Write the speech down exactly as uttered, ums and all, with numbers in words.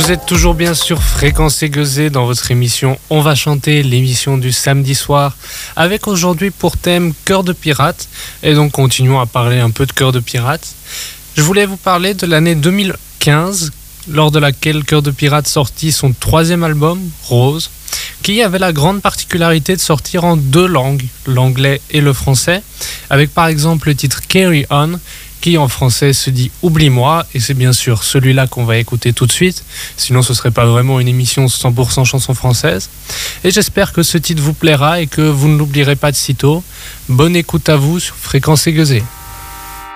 Vous êtes toujours bien sur Fréquence Aiguisée dans votre émission On va chanter, l'émission du samedi soir, avec aujourd'hui pour thème Cœur de pirate. Et donc continuons à parler un peu de Cœur de pirate. Je voulais vous parler de l'année deux mille quinze, lors de laquelle Cœur de pirate sortit son troisième album, Rose, qui avait la grande particularité de sortir en deux langues, l'anglais et le français, avec par exemple le titre Carry On, qui en français se dit Oublie-moi, et c'est bien sûr celui-là qu'on va écouter tout de suite, sinon ce serait pas vraiment une émission cent pour cent chanson française. Et j'espère que ce titre vous plaira et que vous ne l'oublierez pas de sitôt. Bonne écoute à vous sur Fréquence Aiguisée.